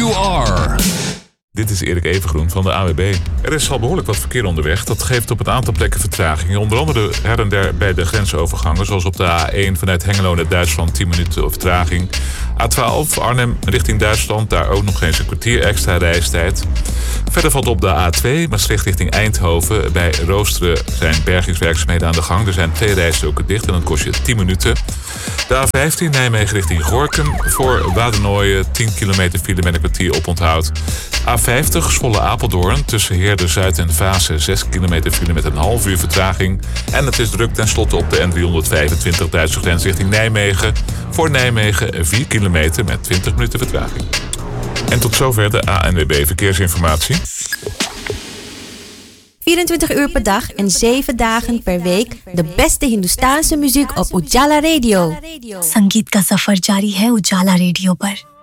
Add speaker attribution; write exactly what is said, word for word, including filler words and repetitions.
Speaker 1: you are.
Speaker 2: Dit is Erik Evengroen van de A W B. Er is al behoorlijk wat verkeer onderweg. Dat geeft op een aantal plekken vertragingen. Onder andere her en der bij de grensovergangen. Zoals op de A één vanuit Hengelo naar Duitsland tien minuten vertraging. A twaalf Arnhem richting Duitsland. Daar ook nog eens een kwartier extra reistijd. Verder valt op de A twee Maastricht richting Eindhoven. Bij Roosteren zijn bergingswerkzaamheden aan de gang. Er zijn twee rijstroken dicht en dat kost je tien minuten. De A vijftien Nijmegen richting Gorinchem. Voor Wadernooien tien kilometer file met een kwartier oponthoud. A vijftig Zwolle Apeldoorn tussen Heerde Zuid en Vaassen zes kilometer file met een half uur vertraging. En het is druk tenslotte op de N driehonderdvijfentwintig Duitse grens richting Nijmegen. Voor Nijmegen vier kilometer met twintig minuten vertraging. En tot zover de A N W B Verkeersinformatie.
Speaker 3: vierentwintig uur per dag en zeven dagen per week de beste Hindustaanse muziek op Ujala Radio.
Speaker 4: संगीत का सफर जारी है उजाला रेडियो पर।